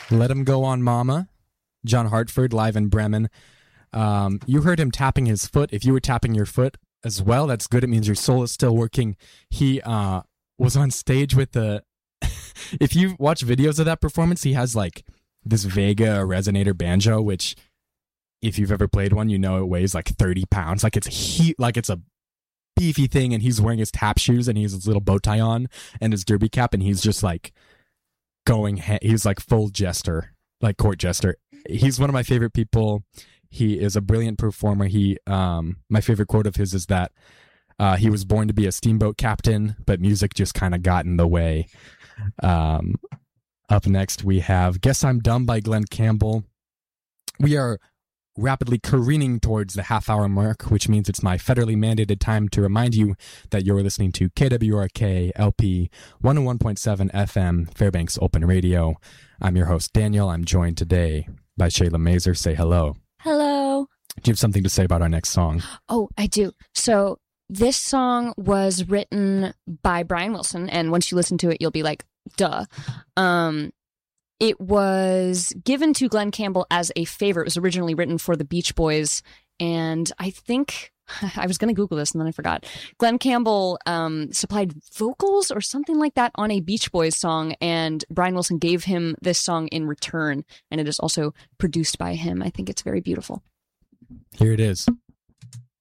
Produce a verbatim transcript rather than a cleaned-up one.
Let Him Go on Mama, John Hartford, live in Bremen. Um, you heard him tapping his foot. If you were tapping your foot as well, that's good. It means your soul is still working. He uh, was on stage with the... If you watch videos of that performance, he has like this Vega resonator banjo, which if you've ever played one, you know it weighs like thirty pounds. Like it's he, like it's a beefy thing, and he's wearing his tap shoes and he has his little bow tie on and his derby cap, and he's just like going, ha- he's like full jester, like court jester. He's one of my favorite people. He is a brilliant performer. He, um, my favorite quote of his is that uh, he was born to be a steamboat captain, but music just kind of got in the way. Um, up next, we have Guess I'm Dumb by Glenn Campbell. We are rapidly careening towards the half hour mark, which means it's my federally mandated time to remind you that you're listening to K W R K L P one oh one point seven F M, Fairbanks Open Radio. I'm your host, Daniel. I'm joined today by Shayla Mazer. Say hello. Hello. Do you have something to say about our next song? Oh, I do. So this song was written by Brian Wilson, and once you listen to it, you'll be like, duh. Um, it was given to Glenn Campbell as a favor. It was originally written for the Beach Boys, and I think I was going to Google this and then I forgot. Glenn Campbell um, supplied vocals or something like that on a Beach Boys song, and Brian Wilson gave him this song in return, and it is also produced by him. I think it's very beautiful. Here it is.